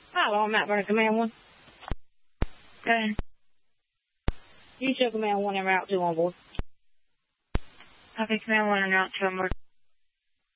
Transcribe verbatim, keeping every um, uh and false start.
Hello, I'm Matt Burner, Command one. Go ahead. You show Command one and Route two on board. Copy, Command one and Route two on board.